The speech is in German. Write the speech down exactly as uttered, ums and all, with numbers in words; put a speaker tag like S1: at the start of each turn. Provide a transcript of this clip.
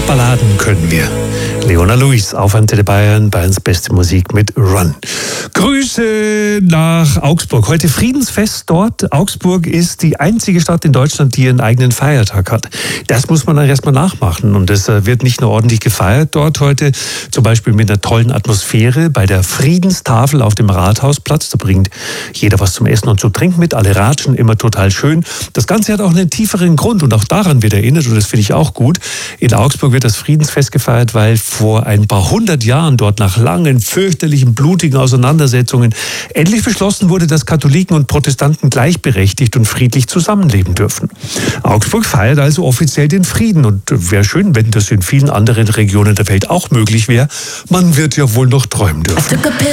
S1: Balladen können wir. Leona Lewis auf Antenne Bayern, Bayerns beste Musik mit Run. Grüße nach Augsburg. Heute Friedensfest dort. Augsburg ist die einzige Stadt in Deutschland, die ihren eigenen Feiertag hat. Das muss man dann erstmal nachmachen. Und es wird nicht nur ordentlich gefeiert dort heute, zum Beispiel mit einer tollen Atmosphäre bei der Friedenstafel auf dem Rathausplatz. Da bringt jeder was zum Essen und zu trinken mit. Alle ratschen, immer total schön. Das Ganze hat auch einen tieferen Grund und auch daran wird erinnert und das finde ich auch gut. In Augsburg wird das Friedensfest gefeiert, weil vor ein paar hundert Jahren dort nach langen, fürchterlichen, blutigen Auseinandersetzungen endlich beschlossen wurde, dass Katholiken und Protestanten gleichberechtigt und friedlich zusammenleben dürfen. Augsburg feiert also offiziell den Frieden und wäre schön, wenn das in vielen anderen Regionen der Welt auch möglich wäre. Man wird ja wohl noch träumen dürfen.